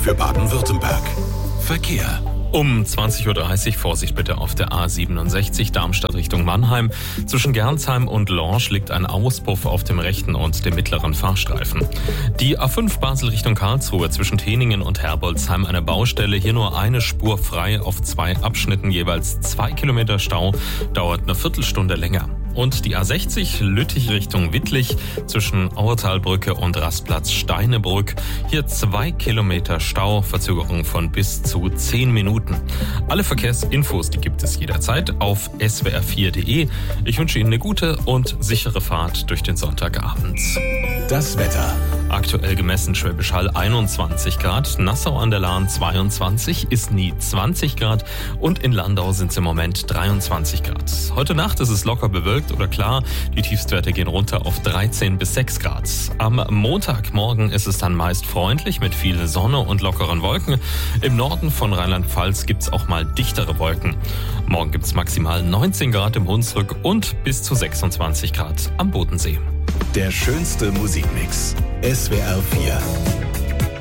für Baden-Württemberg. Verkehr. Um 20.30 Uhr Vorsicht bitte auf der A67 Darmstadt Richtung Mannheim. Zwischen Gernsheim und Lorsch liegt ein Auspuff auf dem rechten und dem mittleren Fahrstreifen. Die A5 Basel Richtung Karlsruhe zwischen Teningen und Herbolzheim eine Baustelle. Hier nur eine Spur frei auf 2 Abschnitten, jeweils 2 Kilometer Stau, dauert eine Viertelstunde länger. Und die A60 Lüttich Richtung Wittlich zwischen Auertalbrücke und Rastplatz Steinebrück. Hier 2 Kilometer Stau, Verzögerung von bis zu 10 Minuten. Alle Verkehrsinfos, die gibt es jederzeit auf swr4.de. Ich wünsche Ihnen eine gute und sichere Fahrt durch den Sonntagabend. Das Wetter. Aktuell gemessen Schwäbisch Hall 21 Grad, Nassau an der Lahn 22, Isny 20 Grad und in Landau sind es im Moment 23 Grad. Heute Nacht ist es locker bewölkt oder klar, die Tiefstwerte gehen runter auf 13 bis 6 Grad. Am Montagmorgen ist es dann meist freundlich mit viel Sonne und lockeren Wolken. Im Norden von Rheinland-Pfalz gibt es auch mal dichtere Wolken. Morgen gibt es maximal 19 Grad im Hunsrück und bis zu 26 Grad am Bodensee. Der schönste Musikmix. SWR 4.